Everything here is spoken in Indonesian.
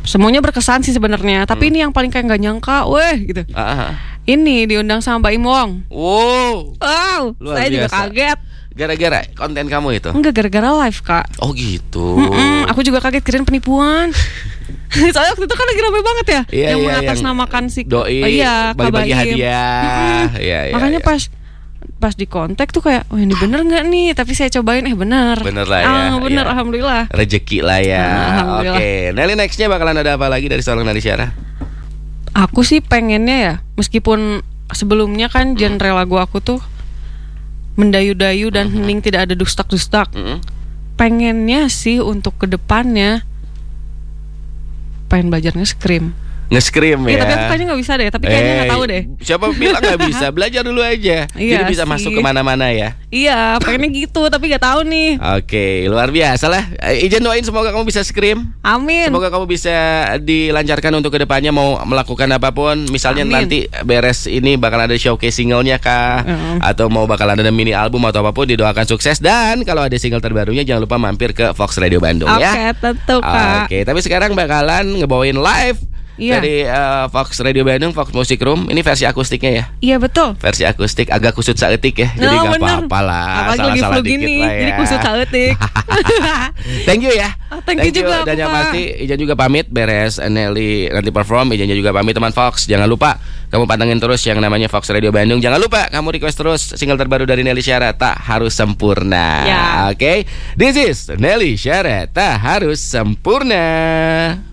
semuanya berkesan sih sebenarnya. Tapi ini yang paling kayak nggak nyangka, gitu. Ini diundang sama Mbak Im Wong. Wow, luar saya biasa. juga kaget. Gara-gara konten kamu itu? Enggak, gara-gara live, Kak. Oh gitu. Aku juga kaget, kirain penipuan. Soalnya waktu itu kan lagi rame banget ya, yang mengatasnamakan si doi, bagi-bagi hadiah. Makanya pas di kontak tuh kayak, ini bener nggak nih? Tapi saya cobain, bener. Bener lah ya. Bener, alhamdulillah. Rezeki lah ya. Oke, Nelly nextnya bakalan ada apa lagi dari seorang Nelly Syara? Aku sih pengennya ya, meskipun sebelumnya kan genre lagu aku tuh mendayu-dayu dan hening, tidak ada dustak-dustak. Pengennya sih untuk kedepannya pengen belajar nge-scream. Nge-scream ya. Tapi aku kayaknya gak bisa deh. Tapi kayaknya gak tahu deh. Siapa bilang gak bisa? Belajar dulu aja. Jadi bisa masuk kemana-mana ya. Iya, pengennya gitu. Tapi gak tahu nih. Oke, luar biasa lah. Izin doain semoga kamu bisa scream. Amin. Semoga kamu bisa dilancarkan untuk kedepannya mau melakukan apapun. Misalnya nanti beres ini bakal ada showcase singlenya kah, atau mau bakal ada mini album atau apapun, didoakan sukses. Dan kalau ada single terbarunya jangan lupa mampir ke Fox Radio Bandung ya. Oke, tentu Kak. Oke, tapi sekarang bakalan ngebawain live dari Fox Radio Bandung, Fox Music Room. Ini versi akustiknya ya? Iya betul. Versi akustik, agak kusut saeutik ya. Jadi gak apa-apa lah. Apalagi lagi flu gini, jadi kusut saeutik. Thank you ya. Thank you juga. Dan yang pasti Ijan juga pamit beres Nelly nanti perform. Ijan juga pamit teman Fox. Jangan lupa kamu pantengin terus yang namanya Fox Radio Bandung. Jangan lupa kamu request terus single terbaru dari Nelly Syara, Tak Harus Sempurna. Oke, this is Nelly Syara, Tak Harus Sempurna.